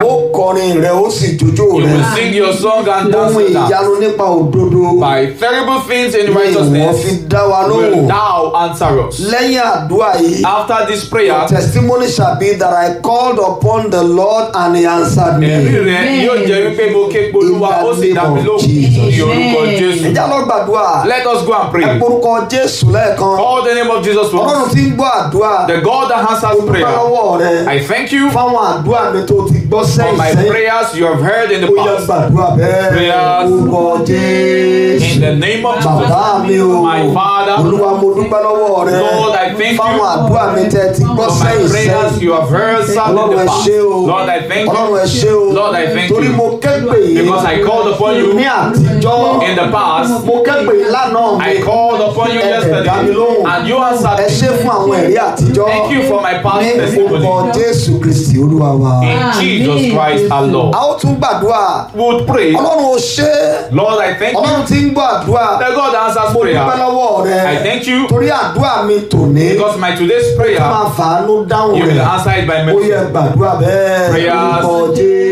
ó kọrin rẹ̀ ó sì jójó You rẹ̀. will sing your song and dance Ohun with that. ìyanu nípa òdodo. By terrible things in Ni ìwọ fi righteousness dá wa will lóhùn. thou answer us. Lẹ́yìn àdúrà yìí. After this prayer, Testimony shall be that I called upon the Lord and he answered ẹ̀rí me. rẹ̀ yóò jẹ́ wípé mo ké polúwa ó sì dá mi lóhùn ní orúkọ Jésù. Ẹja lọ gbàdúrà. Let us go and Ẹ pray. porúkọ Jésù lẹ́ẹ̀kan. Call the name of Jesus Ọlọ́run once. tí ń gbọ́ àdúrà. The God that answers Olùkọ́ prayer. lọ́wọ́ rẹ. I thank you for Fáwọn àdúrà mi tó ti gbọ́ my sẹ́yìn. prayers you have heard in the Ó yẹ past. gbàdúrà bẹ́ẹ̀. Prayers. Orúkọ Jésù. In the name of Bàbá mi Jesus, o. my Father, Olúwa mo dúpẹ́ lọ́wọ́ rẹ. Lord, I thank you Fáwọn àdúrà mi tẹ́ ti gbọ́ for my sẹ́yìn prayers sẹ́yìn. you have heard served in Ọlọ́run the ẹ past. ṣé o. Lord, I thank Ọlọ́run ẹ you ṣé o. Lord, I thank Torí you. mo kẹ́pè yìí. Because I called upon you Ní àtijọ́. in the past. Mo kẹ́pè yìí lánàá mi. I called upon you Ẹ dá mi yesterday lóhùn. and you Ẹ answered ṣé me. fún àwọn ẹ̀rí àtijọ́. Thank you for my past Ní testimony. orúkọ Jésù Kristi Olúwa wa. In Jesus Christ our Lord. A ó tún gbàdúrà. We would pray. Ọlọ́run ò ṣe é. Lord, I thank you. Ọlọ́run tí ń gbọ́ àdúrà. The God that answers Mo dúpẹ́ prayer. lọ́wọ́ rẹ. I thank you Torí àdúrà mi tòní. because my today's prayer Máa fàánú dáhùn you will rẹ̀. answer it by Ó mercy. yẹ gbàdúrà bẹ́ẹ̀. Prayers. Orúkọ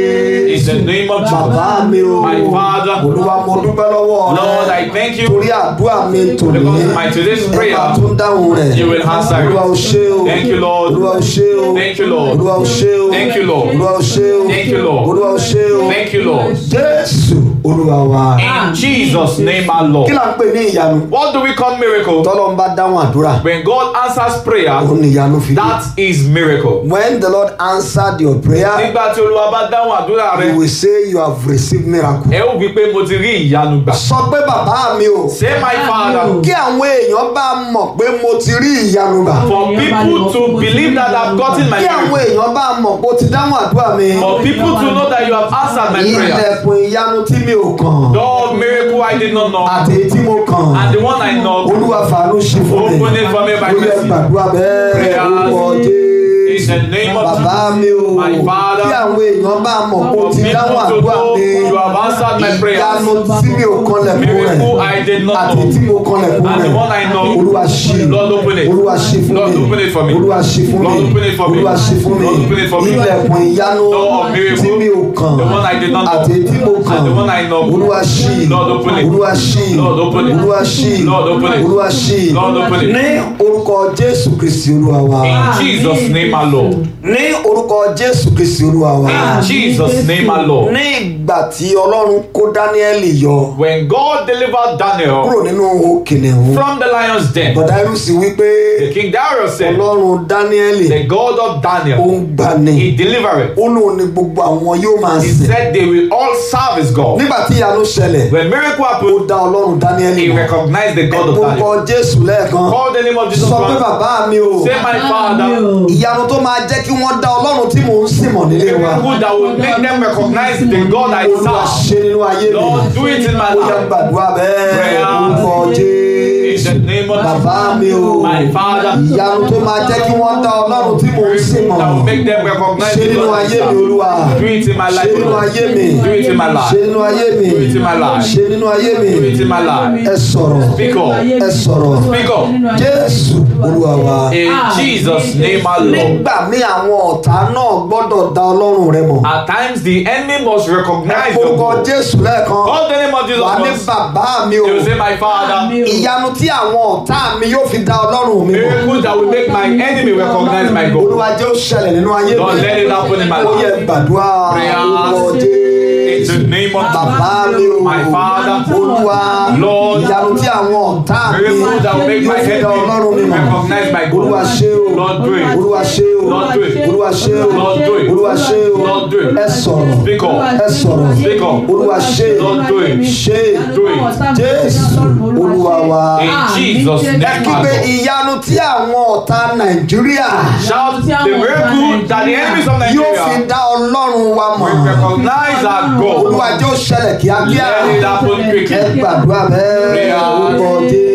In Jésù. the name of Bàbá Jesus. mi o. My Father. Olúwa mo dúpẹ́ lọ́wọ́ rẹ. Lord, I thank you Torí àdúrà mi tòní. because my today's prayer Ẹ máa tún dáhùn rẹ̀. you will answer it. Olúwa ò ṣé o. Thank you, Lord. Olúwa ò ṣé o. Thank you, Lord. Olúwa ò ṣé o. Thank you, Lord. Olúwa ò ṣé o. Thank you, Lord. Olúwa ò ṣé o. Thank you, Lord. Jésù Olúwa wa. In Jesus' name our Lord. Kí là ń pè ní ìyanu? What do we call miracle? Tọ́lọ́ ń bá dáhùn àdúrà. When God answers prayer, Òun ni ìyanu fi dé. that is miracle. When the Lord answered your prayer, Nígbà tí Olúwa bá dáhùn àdúrà you rẹ, will say you have received miracle. ẹ ó wí pé mo ti rí ìyanu gbà. Sọ pé bàbá mi o. Say my Father. Kí àwọn èèyàn bá mọ̀ pé mo ti rí ìyanu gbà. For people to believe that I've gotten my Kí àwọn miracle. èèyàn bá mọ̀ pé o ti dáhùn àdúrà mi. For people to know that you have answered my prayer. Ilẹ̀kùn ìyanu tí mi ò kàn. The miracle I did not know Àti èyí tí mo kàn. and the one I know. Olúwa fàánú ṣe fún mi. Open it for me by Ó yẹ mercy. gbàdúrà bẹ́ẹ̀. Prayers. Orúkọ In the name of Bàbá Jesus. mi o. My Father. Kí àwọn èèyàn bá mọ̀ pé o For ti people dáhùn to àdúrà know mi. you have answered my prayers. Ìyanu tí mi ò kanlẹ̀ fún rẹ̀. Miracle I did not Àti tí know. mo kanlẹ̀ fún And the rẹ̀. one I know. Olúwa ṣí. Lord, open it. Olúwa ṣí fún mi. Lord, open it for me. Olúwa ṣí fún mi. Lord, open it for me. Olúwa ṣí fún mi. Lord, open it for me. Ilẹ̀kùn ìyanu Door of miracle. tí mi ò kàn. The one I did not know. Àti tí mo kàn. And the one I know. Olúwa ṣí. Lord, open it. Olúwa ṣí. Lord, open it. Olúwa ṣí. Lord, open it. Olúwa ṣí. Lord, open it. Ní orúkọ Jésù Kristi Olúwa wa. In Jesus' name our Lord. Ní orúkọ Jésù Kristi Olúwa wa. In Jesus' name our Lord. Ní ìgbà tí Ọlọ́run kó Dáníẹ́lì yọ When God delivered Daniel kúrò nínú kìnìún. from the lion's den, Bọ̀dá Irúsì wípé the King Darius said, Ọlọ́run Dáníẹ́lì the God of ó Daniel, ń gbani. he delivered. Ó lóun ni gbogbo àwọn yóò máa He sìn. said they will all serve his God. Nígbà tí ìyanu ṣẹlẹ̀, When miracle ó happened, dá Ọlọ́run Dáníẹ́lì he mọ̀. recognized the God of Daniel. Orúkọ Jésù lẹ́ẹ̀kan. Call the name of Jesus Sọ pé once. bàbá mi o. Say, my Father, Ìyanu tó máa jẹ́ kí wọ́n dá Ọlọ́run tí mò ń sìn mọ̀ nílé wa. miracle that will make them recognize the God I Olúwa serve. ṣe nínú ayé mi. Lord, do it in my Ó yẹ life. gbàdúrà bẹ́ẹ̀. Prayers. Orúkọ In Jésù. the name of Bàbá mi o. my Father, Ìyanu tó máa jẹ́ kí wọ́n dá Ọlọ́run tí mò ń sìn mọ̀. that will make them recognize Ṣe the nínú God I ayé mi serve. Olúwa. Do it in my Ṣe life, nínú Lord. ayé mi. Do it in my Ṣe life. nínú ayé mi. Do it in my life. Ṣe nínú ayé mi. Do it in my life. Ẹ sọ̀rọ̀. Speak up. Ẹ sọ̀rọ̀. Speak up. Jésù Olúwa wa. In Jesus' name our Lord. Nígbà míì àwọn ọ̀tá náà gbọ́dọ̀ dá Ọlọ́run rẹ mọ̀. At times the enemy must recognize your Orúkọ God. Jésù lẹ́ẹ̀kan. Call the name of Jesus Wà ní once. bàbá mi o. They will say, my Father, Ìyanu tí àwọn ọ̀tá mi yóò fi dá Ọlọ́run mi mọ̀. miracle that will make my enemy recognize my God. Olúwa jẹ́ ó ṣẹlẹ̀ nínú ayé mi. Lord, let it happen in my Ó yẹ life. gbàdúrà. Prayers. Orúkọ In Jésù. the name of Bàbá mi Jesus, o. my Father, Olúwa. Lord, Ìyanu tí àwọn ọ̀tá mi miracle that will make my yóò fi dá Ọlọ́run mi enemy mọ̀. recognize my Olúwa God. ṣe o. Lord, do it. Olúwa ṣe o. Lord, do it. Olúwa ṣe o. Lord, do it. Olúwa ṣe o. Lord, do it. Ẹ sọ̀rọ̀. Speak up. Ẹ sọ̀rọ̀. Speak up. Olúwa ṣe. Lord, do it. Ṣe. Do it. Jésù Olúwa wa. In Jesus' Ẹ name, kígbe our Lord. ìyanu tí àwọn ọ̀tá Nàìjíríà Shout the miracle that the enemies of yóò fi Nigeria dá Ọlọ́run wa mọ̀. will recognize our God. Olúwa jẹ́ ó ṣẹlẹ̀ kíákíá. Let it happen Ẹ quickly. gbàdúrà bẹ́ẹ̀. Prayers. Orúkọ In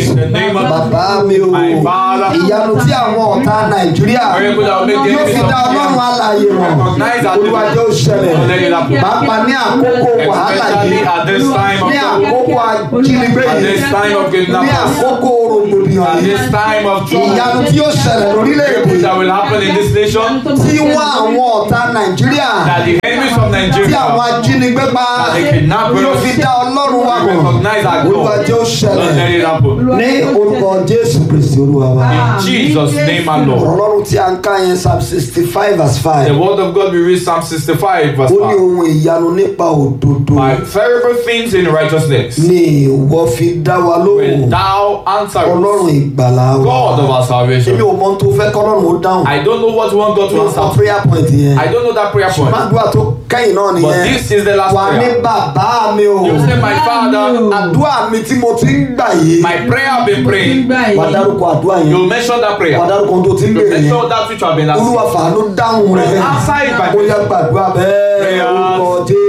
Jésù. In the name of Bàbá mi o. my Father. Ìyanu tí àwọn ọ̀tá Nàìjíríà Miracle that will make the yóò enemies fi of dá Ọlọ́run alààyè mọ̀. recognize that Olúwa jẹ́ ó ṣẹlẹ̀. Let it happen. Bàbá ní àkókò wàhálà Especially yìí. at this time of Ní trouble. àkókò ajínigbé At yìí. this time of Ní kidnapping. àkókò rògbòdìyàn At yìí. this time of Ìyanu trouble. tí yóò ṣẹlẹ̀ lórílẹ̀-èdè. Miracle that will happen in this nation. Tí wọ́n àwọn ọ̀tá Nàìjíríà. That the enemies of Tí Nigeria àwọn ajínigbé pa. that they kidnap Yóò fi dá Ọlọ́run wa mọ̀. recognize our Olúwa God. jẹ́ ó Don't ṣẹlẹ̀. let it happen. Ní orúkọ Jésù Kristi Olúwa wa. In Jesus' name our Lord. Ọlọ́run tí a ń ká yẹn Psalm 65 verse 5. The word of God we read Psalm 65 verse Ó ní 5. ohun ìyanu nípa òdodo. By terrible things in righteousness Ni ìwọ fi dá wa will lóhùn. thou answer us, Ọlọ́run ìgbàlà wa. God of our Èmi salvation. ò mọ ohun tó fẹ́ kọ́lọ́run ó dáhùn. I don't know what you want God to Ní answer. fún prayer point yẹn. I don't know that prayer point. Àdúrà tó kẹ́yìn náà But nìyẹn. this is the last Wà ní prayer. bàbá mi o. You say, my Father, Àdúrà mi tí mo ti ń gbà yìí. my prayer I've been praying. Wà dárúkọ àdúrà yẹn. You mention that prayer. Wà dárúkọ ohun tó ti ń You bèrè yẹn. mention that which I've been asking. Olúwa fàánú dáhùn rẹ̀. Answer it by Ó yá gbàdúrà bẹ́ẹ̀. Prayers. Orúkọ Jésù.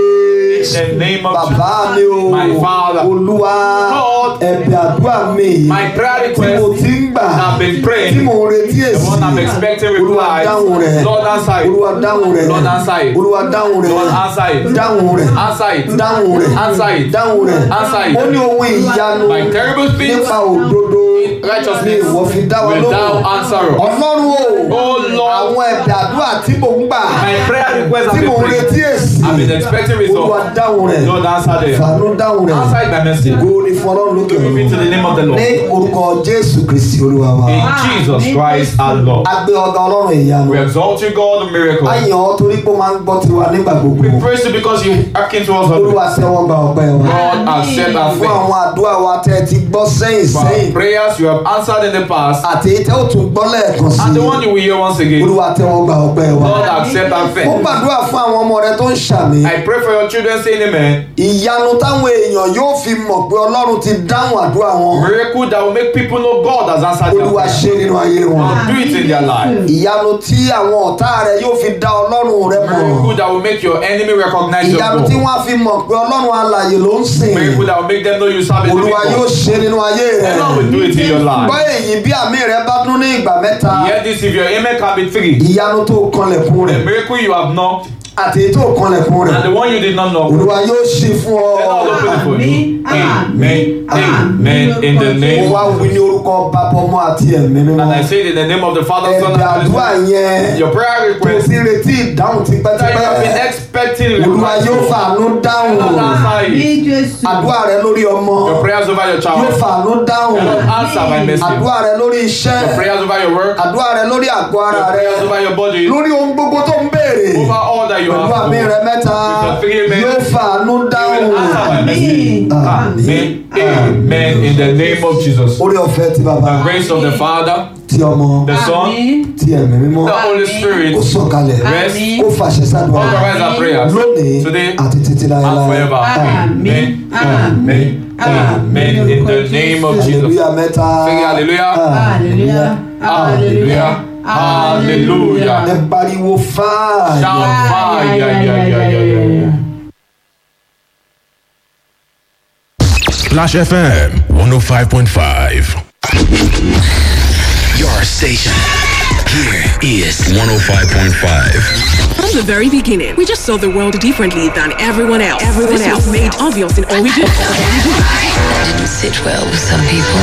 In the name of Bàbá mi o. My Father. Olúwa. Lord. Ẹ̀bẹ̀ àdúrà mi yìí. My prayer Tí mo request ti ń gbà. that I've been Tí praying, mo ń retí the èsì. one I'm expecting Olúwa replies, dáhùn rẹ̀. Lord answer it. Olúwa dáhùn rẹ̀. Lord answer it. Olúwa dáhùn rẹ̀. Lord answer it. Dáhùn rẹ̀. Answer it. Dáhùn rẹ̀. Answer it. Dáhùn rẹ̀. Answer it. Ó ní ohun ìyanu By terrible things nípa òdodo righteousness ni ìwọ fi dá wa will thou lóhùn. answer us. Ọlọ́run o. Oh Lord, Àwọn ẹ̀bẹ̀ àdúrà tí mo ń gbà. my prayer request Tí I've mo been ń retí praying, èsì. I've been expecting Olúwa results. dáhùn rẹ̀. Lord answer them. Fàánú dáhùn rẹ̀. Answer it by mercy. Ògo ni fún Ọlọ́run lókè Glory be to the ọ̀run. name of the Ní Lord. orúkọ Jésù Kristi Olúwa wa. In Jesus Christ our Lord. A gbé ọ̀gá Ọlọ́run ìyanu. We exalt you, God, of miracle. A yìn ọ́ torí pé ó máa ń gbọ́ tiwa nígbà gbogbo. We praise you because you hearken to us always. Olúwa tẹ́wọ́ gba ọpẹ́ wa. God accept our Fún faith. àwọn àdúrà wa tẹ́ ẹ ti gbọ́ sẹ́yìn For our sẹ́yìn. prayers you have answered in the past, Àti èyí tẹ́ ó tún gbọ́ lẹ́ẹ̀kan sí and the i. one you will hear once again. Olúwa tẹ́wọ́ gba ọpẹ́ wa. God accept our Mo faith. gbàdúrà fún àwọn ọmọ rẹ tó ń ṣàmì. I pray for your children saying amen. Ìyanu táwọn èèyàn yóò fi mọ̀ pé Ọlọ́run ti dáhùn àdúrà wọn. Miracle that will make people know God has answered their Olúwa prayer. ṣe nínú ayé wọn. Do it in their life. Ìyanu tí àwọn ọ̀tá rẹ yóò fi dá Ọlọ́run rẹ mọ̀. Miracle that will make your enemy recognize your Ìyanu tí God. wọ́n á fi mọ̀ pé Ọlọ́run alààyè ló ń sìn. Miracle that will make them know you serve a living Olúwa yóò God. ṣe nínú ayé rẹ. The Lord will do it in your Gbọ́ life. èyí bí àmì rẹ bá dún ní ìgbà mẹ́ta. Hear this, if your amen can be three. Ìyanu tó kanlẹ̀kùn The rẹ̀ miracle you have knocked àti èyí tó kanlẹ̀kùn rẹ̀. and the one you did not know. Olúwa yóò ṣe fún ọ. The Lord open it for you. Amen. Amen. In the Mo name wá of wí ní orúkọ Bàbá Ọmọ àti Ẹ̀mí And I Mímọ́. say it in the name of the Father, Son, and Ẹ̀bẹ̀ Holy àdúrà Spirit. yẹn Your prayer kò request sí retí ìdáhùn that you have been tipẹ́tipẹ́. expecting Olúwa yóò request. fàánú dáhùn. Lord answer it. Àdúrà rẹ lórí ọmọ Your prayers over your yóò child. fàánú dáhùn. Lord answer by mercy. Àdúrà rẹ lórí Your iṣẹ́. prayers over your work. Àdúrà rẹ lórí àgọ́ ara Your rẹ. prayers over your body. Lórí ohun gbogbo tó ń béèrè. Over all that you Pẹ̀lú have. àmì rẹ mẹ́ta With your three amen. yóò fàánú dáhùn. Answer by mercy. Amen. Amen. In the name of Jesus. Orí ọ̀fẹ́ ti The bàbá grace of the Father, ti ọmọ the Son, ti Ẹ̀mí Mímọ́ the Holy kó Spirit sọ̀kalẹ̀ rest, kó fàṣẹ sádùn authorize our prayers lónìí today àti títí and láéláé. forever. Amen. Amen. Amen. In the name of Jesus. Hallelujah mẹ́ta. Sing hallelujah. Hallelujah. Hallelujah. Hallelujah. Ẹ pariwo fáàyè. Shout fire. Yeah. Splash FM 105.5. Your station. Here is 105.5. From the very beginning, we just saw the world differently than everyone else. This was made obvious in all we do. That didn't sit well with some people.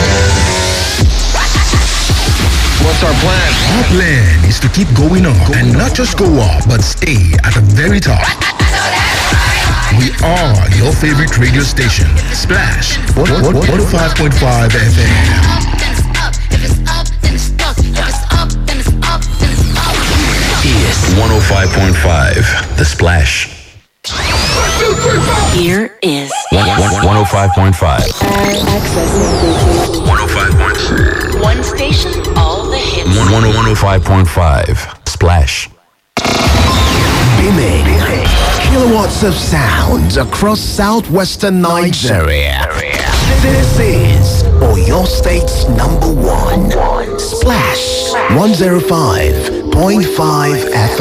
What's our plan? Our plan is to keep going up and not just go up, but stay at the very top. We are your favorite radio station, Splash 105.5 FM. Is 105.5. The Splash. Here is 105.5. 105.5. one station, all the hits. 105.5. Splash. Beaming kilowatts of sound across southwestern Nigeria. This is Oyo State's #1 Splash 105.5 FM.